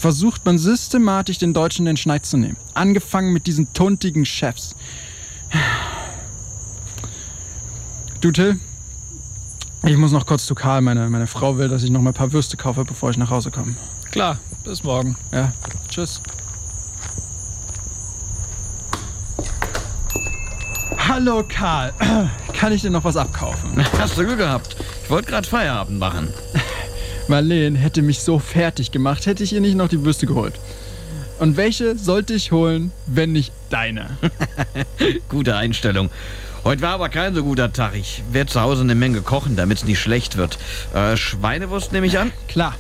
versucht man systematisch den Deutschen den Schneid zu nehmen. Angefangen mit diesen tuntigen Chefs. Du, Till, ich muss noch kurz zu Karl. Meine Frau will, dass ich noch mal ein paar Würste kaufe, bevor ich nach Hause komme. Klar, bis morgen. Ja, tschüss. Hallo Karl, kann ich dir noch was abkaufen? Hast du Glück gehabt. Ich wollte gerade Feierabend machen. Marleen hätte mich so fertig gemacht, hätte ich ihr nicht noch die Würste geholt. Und welche sollte ich holen, wenn nicht deine? Gute Einstellung. Heute war aber kein so guter Tag. Ich werde zu Hause eine Menge kochen, damit es nicht schlecht wird. Schweinewurst nehme ich an? Klar.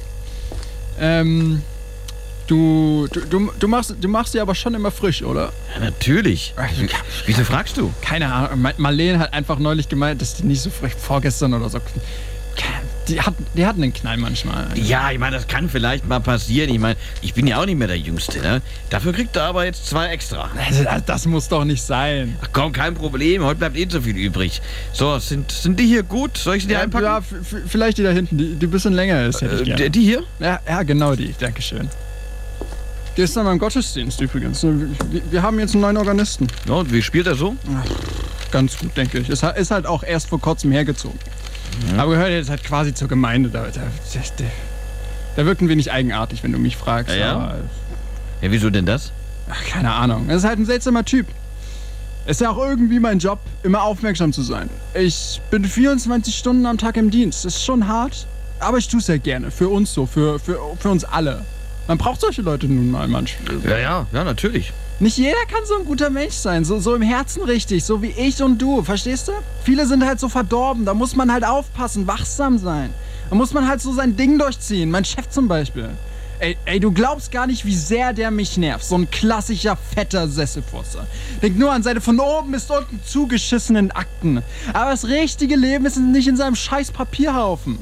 Du machst sie aber schon immer frisch, oder? Ja, natürlich. Wieso fragst du? Keine Ahnung. Marleen hat einfach neulich gemeint, dass die nicht so frisch, vorgestern oder so. Die hat einen Knall manchmal. Ja, ich meine, das kann vielleicht mal passieren. Ich meine, ich bin ja auch nicht mehr der Jüngste, ne? Dafür kriegt er aber jetzt 2 extra. Das muss doch nicht sein. Ach komm, kein Problem. Heute bleibt so viel übrig. So, sind die hier gut? Soll ich sie dir einpacken? Ja, vielleicht die da hinten, die ein bisschen länger ist, hätte ich gerne. Die hier? Ja, genau die. Dankeschön. Gestern beim Gottesdienst übrigens. Wir haben jetzt einen neuen Organisten. Ja, und wie spielt er so? Ganz gut, denke ich. Ist halt auch erst vor kurzem hergezogen. Aber gehört jetzt halt quasi zur Gemeinde. Da wirkt ein wenig eigenartig, wenn du mich fragst. Ja? Aber, Ja, wieso denn das? keine Ahnung. Er ist halt ein seltsamer Typ. Ist ja auch irgendwie mein Job, immer aufmerksam zu sein. Ich bin 24 Stunden am Tag im Dienst. Ist schon hart, aber ich tue es ja gerne. Für uns so, für uns alle. Man braucht solche Leute nun mal manchmal. Ja, natürlich. Nicht jeder kann so ein guter Mensch sein, so im Herzen richtig, so wie ich und du, verstehst du? Viele sind halt so verdorben, da muss man halt aufpassen, wachsam sein. Da muss man halt so sein Ding durchziehen, mein Chef zum Beispiel. Ey, du glaubst gar nicht, wie sehr der mich nervt, so ein klassischer, fetter Sesselfurzer. Denk nur an seine von oben bis unten zugeschissenen Akten. Aber das richtige Leben ist nicht in seinem scheiß Papierhaufen.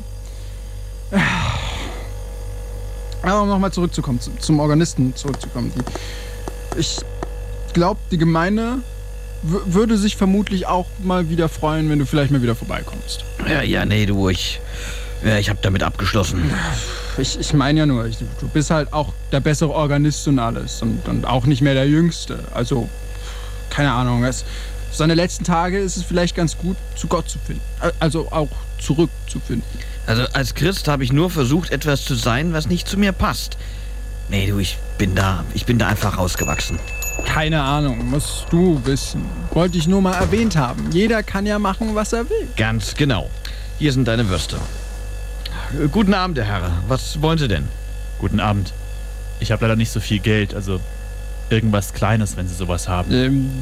Aber um nochmal zurückzukommen, zum Organisten zurückzukommen. Ich glaube, die Gemeinde würde sich vermutlich auch mal wieder freuen, wenn du vielleicht mal wieder vorbeikommst. Ja, nee, du, ich habe damit abgeschlossen. Ich meine ja nur, du bist halt auch der bessere Organist und alles und auch nicht mehr der Jüngste. Also, keine Ahnung, seine letzten Tage ist es vielleicht ganz gut, zu Gott zu finden. Also auch zurückzufinden. Also als Christ habe ich nur versucht, etwas zu sein, was nicht zu mir passt. Nee, du, ich bin da einfach rausgewachsen. Keine Ahnung, musst du wissen. Wollte ich nur mal erwähnt haben. Jeder kann ja machen, was er will. Ganz genau. Hier sind deine Würste. Guten Abend, der Herr. Was wollen Sie denn? Guten Abend. Ich habe leider nicht so viel Geld, also irgendwas Kleines, wenn Sie sowas haben.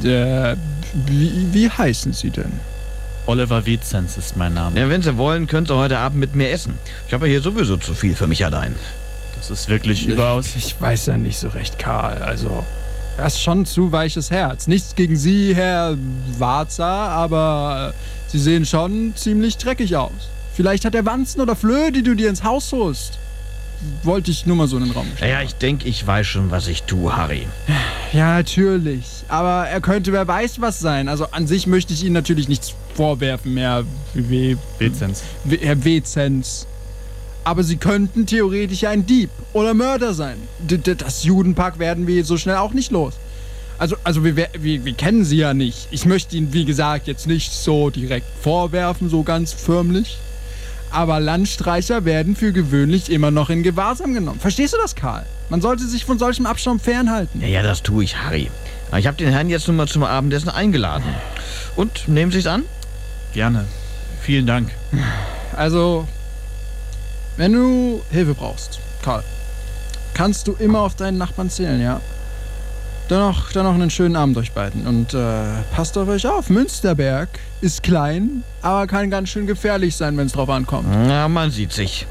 Wie heißen Sie denn? Oliver Wetzens ist mein Name. Ja, wenn Sie wollen, können Sie heute Abend mit mir essen. Ich habe ja hier sowieso zu viel für mich allein. Das ist wirklich überaus... Ich weiß ja nicht so recht, Karl. Also, er ist schon zu weiches Herz. Nichts gegen Sie, Herr Warzer, aber Sie sehen schon ziemlich dreckig aus. Vielleicht hat er Wanzen oder Flöhe, die du dir ins Haus holst. Wollte ich nur mal so in den Raum stellen. Ja, ich denke, ich weiß schon, was ich tue, Harry. Ja, natürlich. Aber er könnte wer weiß was sein. Also an sich möchte ich Ihnen natürlich nichts vorwerfen, Herr Wetzens. Herr Wetzens. Aber Sie könnten theoretisch ein Dieb oder Mörder sein. Das Judenpack werden wir so schnell auch nicht los. Also wir kennen Sie ja nicht. Ich möchte Ihnen, wie gesagt, jetzt nicht so direkt vorwerfen, so ganz förmlich. Aber Landstreicher werden für gewöhnlich immer noch in Gewahrsam genommen. Verstehst du das, Karl? Man sollte sich von solchem Abschaum fernhalten. Ja, das tue ich, Harry. Ich habe den Herrn jetzt nun mal zum Abendessen eingeladen. Und, nehmen Sie es an? Gerne. Vielen Dank. Also, wenn du Hilfe brauchst, Karl, kannst du immer auf deinen Nachbarn zählen, ja? Dann noch einen schönen Abend euch beiden. Und passt auf euch auf. Münsterberg ist klein, aber kann ganz schön gefährlich sein, wenn es drauf ankommt. Ja, man sieht sich.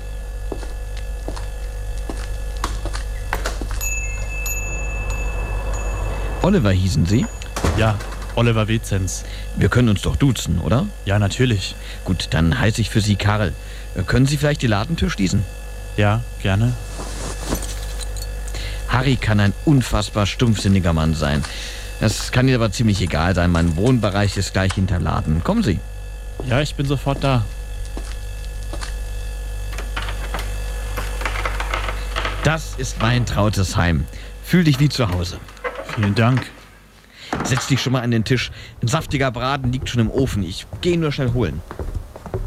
Oliver hießen Sie? Ja, Oliver Wetzens. Wir können uns doch duzen, oder? Ja, natürlich. Gut, dann heiße ich für Sie Karl. Können Sie vielleicht die Ladentür schließen? Ja, gerne. Harry kann ein unfassbar stumpfsinniger Mann sein. Das kann Ihnen aber ziemlich egal sein. Mein Wohnbereich ist gleich hinterm Laden. Kommen Sie. Ja, ich bin sofort da. Das ist mein trautes Heim. Fühl dich wie zu Hause. Vielen Dank. Setz dich schon mal an den Tisch. Ein saftiger Braten liegt schon im Ofen. Ich gehe ihn nur schnell holen.